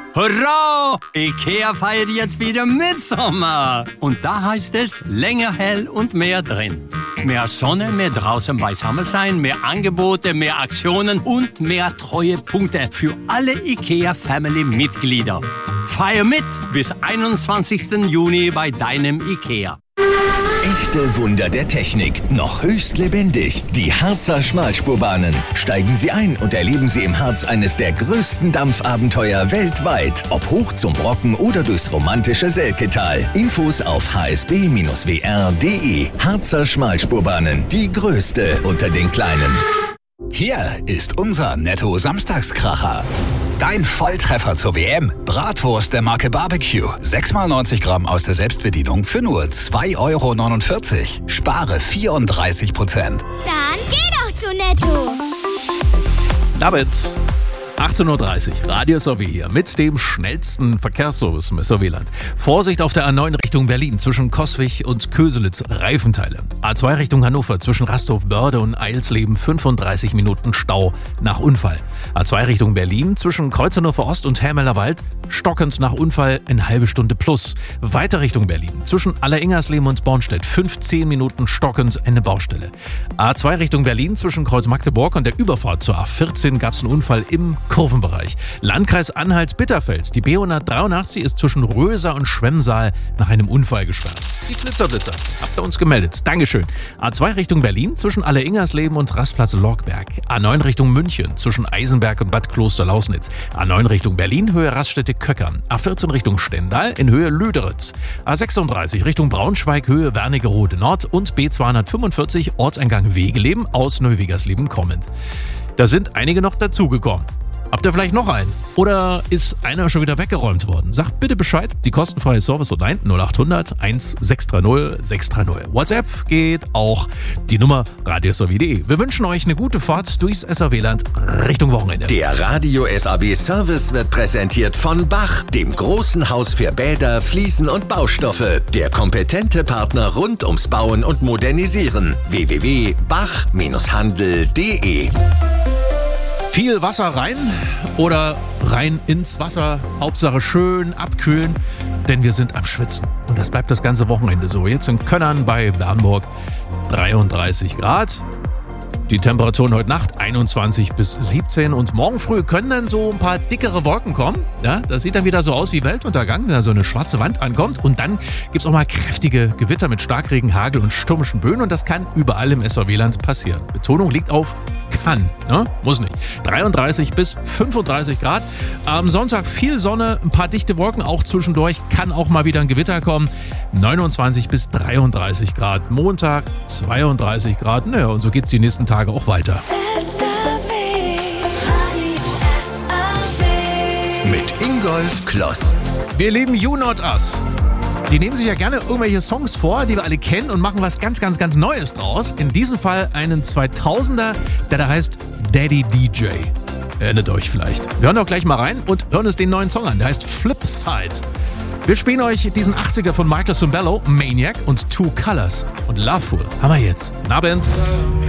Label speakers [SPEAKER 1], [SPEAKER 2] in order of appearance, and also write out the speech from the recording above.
[SPEAKER 1] Hurra! IKEA feiert jetzt wieder Mitsommer. Und da heißt es länger hell und mehr drin. Mehr Sonne, mehr draußen beisammen sein, mehr Angebote, mehr Aktionen und mehr Treuepunkte für alle IKEA-Family-Mitglieder. Feier mit bis 21. Juni bei deinem IKEA.
[SPEAKER 2] Echte Wunder der Technik, noch höchst lebendig. Die Harzer Schmalspurbahnen. Steigen Sie ein und erleben Sie im Harz eines der größten Dampfabenteuer weltweit. Ob hoch zum Brocken oder durchs romantische Selketal. Infos auf hsb-wr.de. Harzer Schmalspurbahnen, die größte unter den kleinen.
[SPEAKER 3] Hier ist unser Netto-Samstagskracher. Dein Volltreffer zur WM. Bratwurst der Marke Barbecue. 6x90 Gramm aus der Selbstbedienung für nur 2,49 €. Spare 34%.
[SPEAKER 4] Dann geh doch zu Netto.
[SPEAKER 5] David, 18:30 Uhr, Radio SRW hier mit dem schnellsten Verkehrsservice im SRW-Land. Vorsicht auf der A9 Richtung Berlin zwischen Coswig und Köselitz, Reifenteile. A2 Richtung Hannover zwischen Rasthof-Börde und Eilsleben 35 Minuten Stau nach Unfall. A2 Richtung Berlin zwischen Kreuzerhofer Ost und Hermellerwald stockend nach Unfall eine halbe Stunde plus. Weiter Richtung Berlin zwischen Alleringersleben und Bornstedt 15 Minuten stockend eine Baustelle. A2 Richtung Berlin zwischen Kreuz Magdeburg und der Überfahrt zur A14 gab es einen Unfall im Kurvenbereich. Landkreis Anhalt-Bitterfels. Die B183 ist zwischen Röser und Schwemmsaal nach einem Unfall gesperrt. Die Blitzer. Habt ihr uns gemeldet. Dankeschön. A2 Richtung Berlin zwischen Alleringersleben und Rastplatz Lorgberg. A9 Richtung München zwischen Eisenberg und Bad Kloster-Lausnitz. A9 Richtung Berlin, Höhe Raststätte Köckern. A14 Richtung Stendal in Höhe Lüderitz. A36 Richtung Braunschweig, Höhe Wernigerode Nord und B245 Ortseingang Wegeleben aus Neuwegersleben kommend. Da sind einige noch dazugekommen. Habt ihr vielleicht noch einen? Oder ist einer schon wieder weggeräumt worden? Sagt bitte Bescheid. Die kostenfreie Service-Hotline 0800 1630 630. WhatsApp geht auch. Die Nummer radiosrw.de. Wir wünschen euch eine gute Fahrt durchs SRW-Land Richtung Wochenende.
[SPEAKER 2] Der Radio SRW Service wird präsentiert von Bach, dem großen Haus für Bäder, Fliesen und Baustoffe. Der kompetente Partner rund ums Bauen und Modernisieren. www.bach-handel.de.
[SPEAKER 5] Viel Wasser rein oder rein ins Wasser. Hauptsache schön abkühlen, denn wir sind am Schwitzen. Und das bleibt das ganze Wochenende so. Jetzt in Könnern bei Bernburg 33 Grad. Die Temperaturen heute Nacht 21 bis 17 und morgen früh können dann so ein paar dickere Wolken kommen. Ja, das sieht dann wieder so aus wie Weltuntergang, wenn da so eine schwarze Wand ankommt. Und dann gibt es auch mal kräftige Gewitter mit Starkregen, Hagel und stürmischen Böen. Und das kann überall im SRW-Land passieren. Betonung liegt auf kann, ne? Muss nicht. 33 bis 35 Grad. Am Sonntag viel Sonne, ein paar dichte Wolken auch zwischendurch. Kann auch mal wieder ein Gewitter kommen. 29 bis 33 Grad. Montag 32 Grad. Naja, und so geht es die nächsten Tage auch weiter.
[SPEAKER 2] Mit Ingolf Kloss.
[SPEAKER 5] Wir lieben You Not Us. Die nehmen sich ja gerne irgendwelche Songs vor, die wir alle kennen und machen was ganz, ganz, ganz Neues draus. In diesem Fall einen 2000er, der da heißt Daddy DJ. Erinnert euch vielleicht. Wir hören doch gleich mal rein und hören uns den neuen Song an. Der heißt Flipside. Wir spielen euch diesen 80er von Michael Cimbello, Maniac und Two Colors. Und Loveful haben wir jetzt. Guten Abend.